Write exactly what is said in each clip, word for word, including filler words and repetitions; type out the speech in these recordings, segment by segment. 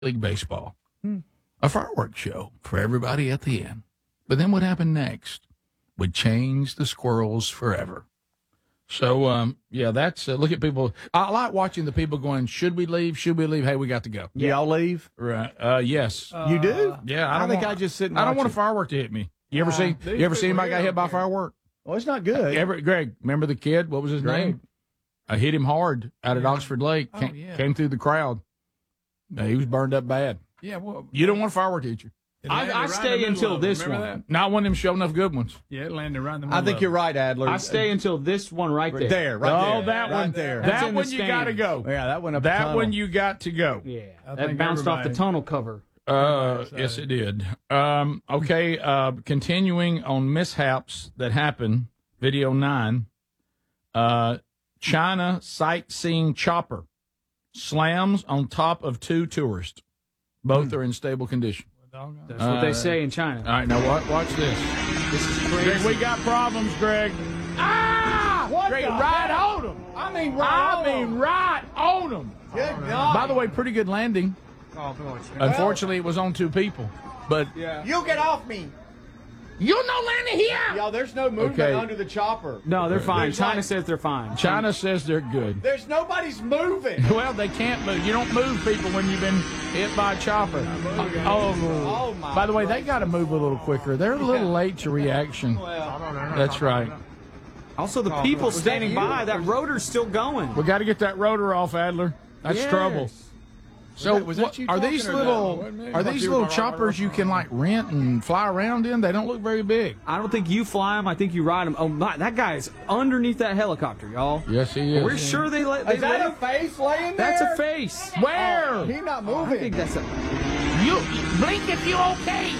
League Baseball. Hmm. A fireworks show for everybody at the end. But then what happened next would change the squirrels forever. So, um, yeah, that's, uh, look at people. I like watching the people going, should we leave? Should we leave? Hey, we got to go. Yeah. Y'all leave? Right. Uh, yes. Uh, you do? Yeah. I, I don't think want, I just sit and I don't watch want it. a firework to hit me. You ever uh, see, you ever see anybody got hit by a firework? Well, it's not good. Ever, Greg, remember the kid? What was his Greg. name? I hit him hard out at yeah. Oxford Lake. Oh, Came, yeah. came through the crowd. Uh, he was burned up bad. Yeah, well, You don't want a firework to hit you. I, I stay until this one. That? Not one of them show enough good ones. Yeah, it landed right in the middle. I think of you're it. right, Adler. I stay until this one right there. There, right oh, there. that right one there. That's That in the one you got to stands. go. Yeah, that went up the That tunnel. one you got to go. Yeah, I that think bounced off the everybody- tunnel cover. Uh, yes, it did. Um, okay, uh, continuing on mishaps that happened, video nine. Uh, China sightseeing chopper slams on top of two tourists. Both are in stable condition. That's what they say in China. All right, now what? Watch this. This is Greg, crazy. we got problems, Greg. Ah! What Greg, the right heck? on them. I mean, right I on mean, them. right on them. Good God. By the way, pretty good landing. Oh, boy. Unfortunately, it was on two people. But Yeah. You get off me. you no landing here. Y'all, there's no movement Okay. under the chopper. No, they're fine. There's China like- says they're fine. China says they're good. There's nobody's moving. Well, they can't move. You don't move people when you've been hit by a chopper. Oh, Oh, my by the way, they got to move a little quicker. They're a little late to reaction. That's right. Also, the people Was that standing you? by, that rotor's still going. We got to get that rotor off, Adler. That's Yes. trouble. So, that- was that what- you are talking these or no? little Wasn't me. are these little choppers you can like rent and fly around in? They don't look very big. I don't think you fly them. I think you ride them. Oh, my, that guy is underneath that helicopter, y'all. Yes, he is. We're sure they let. They Is that a let face laying there? that's a face. Where? He's not I moving. think that's a. You blink if you okay.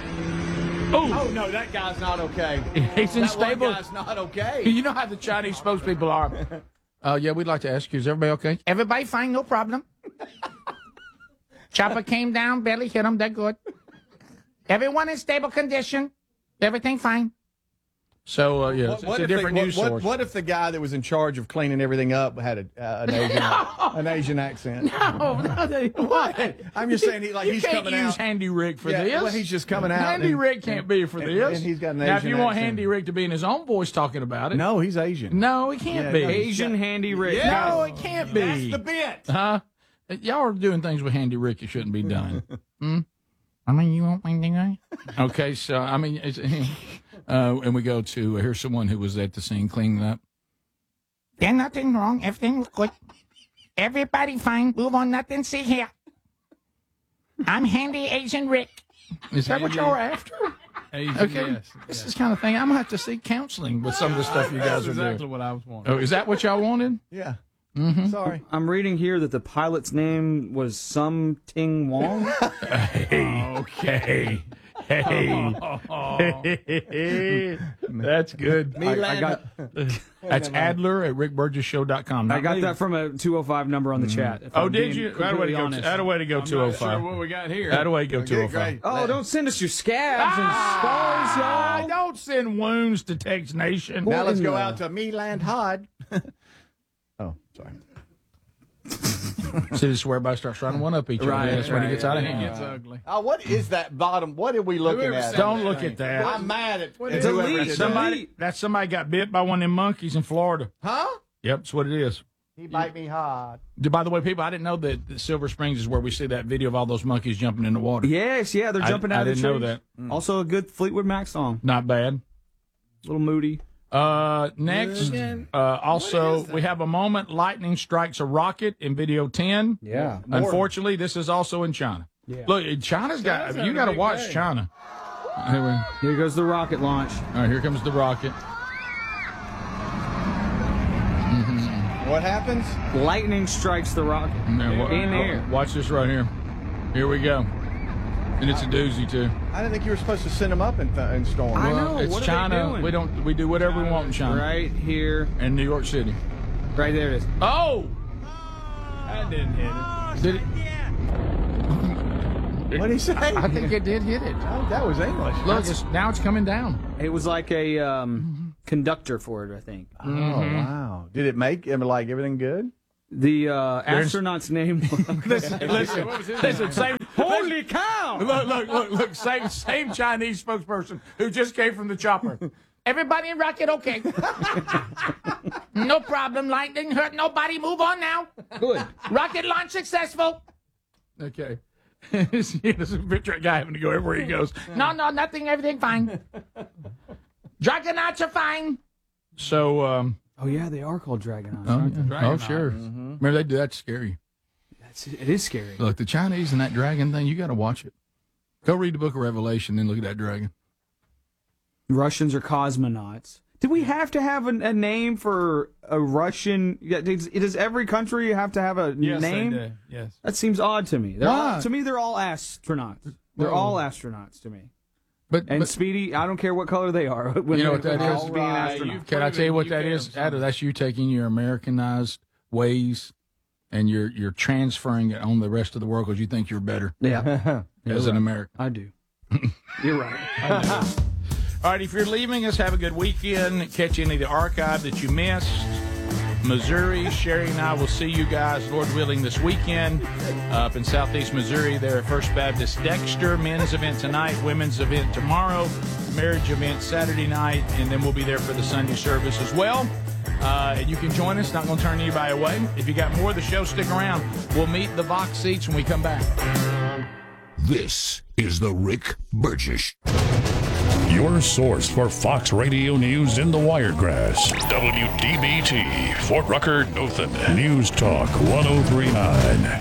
Oh, Oh, no, that guy's not okay. he's That unstable. one guy's not okay. You know how the Chinese spokespeople are. Uh, yeah, we'd like to ask you, is everybody okay? Everybody fine, no problem. Chopper came down, barely hit him, they're good. Everyone in stable condition. Everything fine. So, uh, yeah, What, it's, what it's a if the- different what- news what- source. What if the guy that was in charge of cleaning everything up had a, uh, an, Asian, an Asian accent? Oh, no, they, what? I'm just saying, he, like you he's can't coming use out. Handy Rick for Yeah, this. well, he's just coming out Handy and- Rick can't be for and- this. and he's got an now, if Asian you want accent. Handy Rick to be in his own voice talking about it. No, he's Asian. No, he can't Yeah, be. no, he's Asian got- handy Rick. No, it can't be. That's the bit. Huh? Y'all are doing things with Handy Rick that shouldn't be done. hmm? I mean, you won't think right? Okay, so, I mean, it's, uh, and we go to, uh, here's someone who was at the scene cleaning up. There's nothing wrong. Everything was good. Everybody fine. Move on. Nothing see here. I'm Handy Asian Rick. Is that what y'all are after? Asian, Okay. yes. This yes. is kind of thing. I'm going to have to seek counseling with some of the stuff you guys That's are exactly doing. what I was wanting. Oh, is that what y'all wanted? Yeah. Mm-hmm. Sorry. I'm reading here that the pilot's name was Sum Ting Wong. Hey, okay. Hey. That's good. I, I got, that's Adler at rick burgess show dot com. I got that from a two oh five number on the chat. if Oh, I'm did being you? That way to completely go. honest. That way to go. I'm Two oh not sure five. what we got here. That way to go. Two oh Okay, five. great. Oh, don't send us your scabs and Ah, scars, y'all. don't send wounds to Tex Nation. Now let's go no. out to Meland Hod. oh, sorry. See, this is where everybody starts trying to one up each other. Right, That's when it right, gets out of It hand. gets ugly. Oh, what is that bottom? What are we looking Whoever at? sent Don't that look thing. at that. I'm mad at, at is whoever Delete. did that. Somebody, Delete. that's somebody got bit by one of them monkeys in Florida. Huh? Yep, that's what it is. He bite me hard. By the way, people, I didn't know that that Silver Springs is where we see that video of all those monkeys jumping in the water. Yes, yeah, they're I- jumping I out of the didn't know trees. Also, a good Fleetwood Mac song. Not bad. A little moody. Uh, next, uh, also, we have a moment lightning strikes a rocket in video ten. Yeah. Unfortunately, this is also in China. Yeah. Look, China's got, China's you having got a to big watch day. China. Here we, all Here goes the rocket launch. right, here comes the rocket. What happens? Lightning strikes the rocket. Now, wa- In air. Watch this right here. Here we go. And it's a doozy, too. I didn't think you were supposed to send them up in, th- in storm. I Well, know. it's What are they China. doing? We don't. We do whatever we want in China. Right here. And New York City. Right there it is. Oh! That didn't hit it. Did it? What did he say? I think it did hit it. Oh, that was English. Look, it's, now it's coming down. It was like a um, conductor for it, I think. Oh, wow. Did it make, I mean, like, everything good? The uh, astronaut's name. Listen, listen, listen, same. Holy cow! Look, look, look, look, same, same Chinese spokesperson who just came from the chopper. Everybody in rocket, okay. No problem. Light didn't hurt nobody. Move on now. Good. Rocket launch successful. Okay. There's a picture of a guy having to go everywhere he goes. No, no, nothing, everything fine. Dragonauts are fine. So, um, Oh, yeah, they are called Dragonauts. oh, aren't they? yeah. oh sure. Mm-hmm. Remember, they do that's scary. That's, it is scary. Look, the Chinese and that dragon thing, you got to watch it. Go read the book of Revelation, then look at that dragon. Russians are cosmonauts. Did we have to have a, a name for a Russian? Yeah, does, does every country have to have a Yes, name? they do. Yes. That seems odd to me. They're Why? all, to me, they're all astronauts. They're Well- all astronauts to me. But, And but Speedy, I don't care what color they are. When You know they- what that when is? they're being Right, astronauts. you've can I tell you what You that can is? have Adam, some- that's you taking your Americanized ways and you're you're transferring it on the rest of the world because you think you're better Yeah, as an American. I do. You're right. All right, if you're leaving us, have a good weekend. Catch any of the archive that you missed. Missouri, Sherry and I will see you guys, Lord willing, this weekend uh, up in Southeast Missouri. There at First Baptist Dexter. Men's event tonight, women's event tomorrow, marriage event Saturday night, and then we'll be there for the Sunday service as well. Uh, and you can join us. Not going to turn anybody away. If you got more of the show, stick around. We'll meet the Vox seats when we come back. This is the Rick Burgess. Your source for Fox Radio News in the Wiregrass. W D B T, Fort Rucker, Dothan. News Talk one oh three point nine.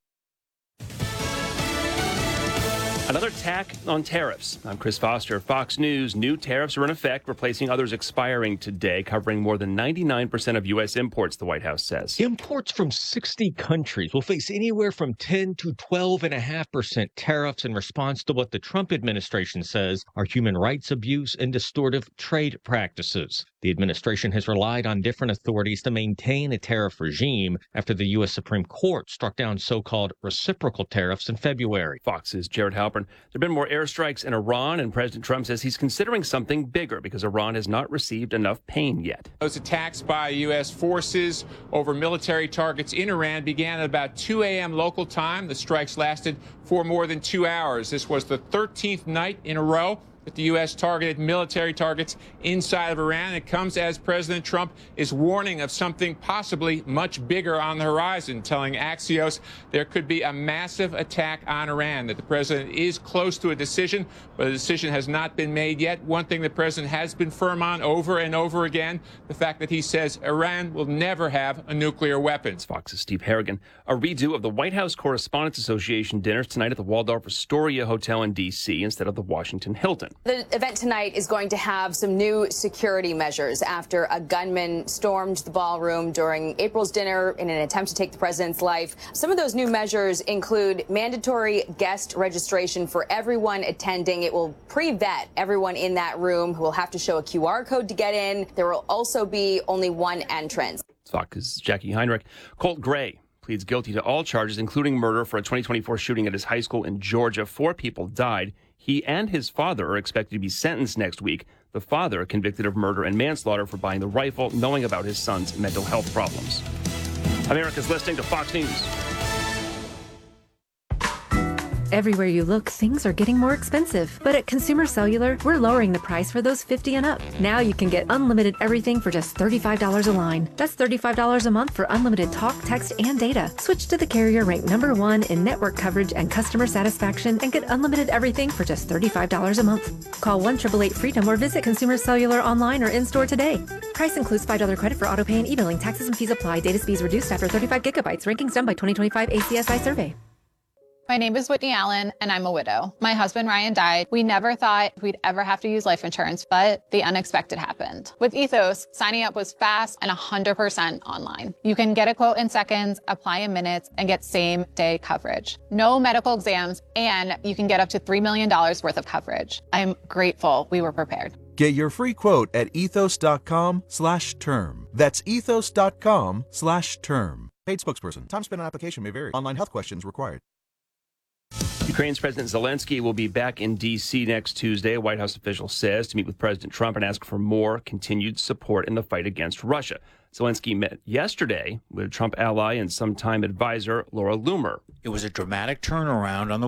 Another tack on tariffs. I'm Chris Foster, Fox News. New tariffs are in effect, replacing others expiring today, covering more than ninety-nine percent of U S imports, the White House says. Imports from sixty countries will face anywhere from ten to twelve point five percent tariffs in response to what the Trump administration says are human rights abuse and distortive trade practices. The administration has relied on different authorities to maintain a tariff regime after the U S Supreme Court struck down so-called reciprocal tariffs in February. Fox's Jared Halpern. There have been more airstrikes in Iran, and President Trump says he's considering something bigger because Iran has not received enough pain yet. Those attacks by U S forces over military targets in Iran began at about two a.m. local time. The strikes lasted for more than two hours. This was the thirteenth night in a row that the U S targeted military targets inside of Iran. It comes as President Trump is warning of something possibly much bigger on the horizon, telling Axios there could be a massive attack on Iran, that the president is close to a decision, but a decision has not been made yet. One thing the president has been firm on over and over again, the fact that he says Iran will never have a nuclear weapon. It's Fox's Steve Harrigan. A redo of the White House Correspondents Association dinners tonight at the Waldorf Astoria Hotel in D C instead of the Washington Hilton. The event tonight is going to have some new security measures after a gunman stormed the ballroom during April's dinner in an attempt to take the president's life. Some of those new measures include mandatory guest registration for everyone attending. It will pre-vet everyone in that room who will have to show a Q R code to get in. There will also be only one entrance. Fox's Jackie Heinrich. Colt Gray pleads guilty to all charges, including murder for a twenty twenty-four shooting at his high school in Georgia. Four people died. He and his father are expected to be sentenced next week. The father convicted of murder and manslaughter for buying the rifle, knowing about his son's mental health problems. America's listening to Fox News. Everywhere you look, things are getting more expensive. But at Consumer Cellular, we're lowering the price for those fifty and up. Now you can get unlimited everything for just thirty-five dollars a line. That's thirty-five dollars a month for unlimited talk, text, and data. Switch to the carrier ranked number one in network coverage and customer satisfaction and get unlimited everything for just thirty-five dollars a month. Call one eight eight eight freedom or visit Consumer Cellular online or in-store today. Price includes five dollars credit for auto pay and e-billing. Taxes and fees apply. Data speeds reduced after thirty-five gigabytes. Rankings done by twenty twenty-five A C S I survey. My name is Whitney Allen, and I'm a widow. My husband, Ryan, died. We never thought we'd ever have to use life insurance, but the unexpected happened. With Ethos, signing up was fast and one hundred percent online. You can get a quote in seconds, apply in minutes, and get same-day coverage. No medical exams, and you can get up to three million dollars worth of coverage. I'm grateful we were prepared. Get your free quote at ethos.com slash term. That's ethos.com slash term. Paid spokesperson. Time spent on application may vary. Online health questions required. Ukraine's President Zelensky will be back in D C next Tuesday, a White House official says, to meet with President Trump and ask for more continued support in the fight against Russia. Zelensky met yesterday with Trump ally and sometime advisor Laura Loomer. It was a dramatic turnaround on the